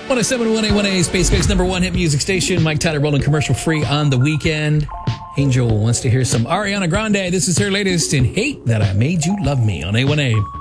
107.1 A1A, Space Coast's number one hit music station. Mike Tyler rolling commercial free on the weekend. Angel wants to hear some Ariana Grande. This is her latest in Hate That I Made You Love Me on A1A.